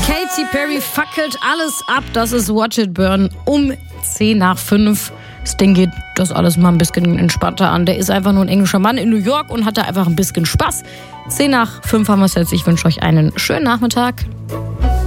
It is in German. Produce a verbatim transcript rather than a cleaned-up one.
Katy Perry fackelt alles ab. Das ist Watch It Burn um zehn nach fünf. Das Ding geht das alles mal ein bisschen entspannter an. Der ist einfach nur ein englischer Mann in New York und hat da einfach ein bisschen Spaß. zehn nach fünf haben wir es jetzt. Ich wünsche euch einen schönen Nachmittag.